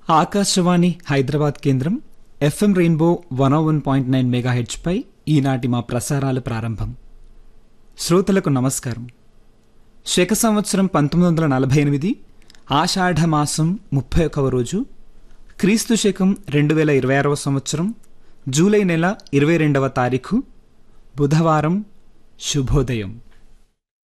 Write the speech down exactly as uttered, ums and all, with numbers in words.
ఆకాశవాణి హైదరాబాద్ కేంద్రం FM rainbow one ఓ one point nine మెగాహెర్ట్జ్పై ఈనాటి మా ప్రసారాలు ప్రారంభం. శ్రోతలకు నమస్కారం. శక సంవత్సరం పంతొమ్మిది వందల నలభై ఎనిమిది ఆషాఢ మాసం ముప్పై ఒకవ రోజు, క్రీస్తు శకం రెండు వేల ఇరవై ఆరవ సంవత్సరం జూలై నెల ఇరవై రెండవ తారీఖు బుధవారం. శుభోదయం.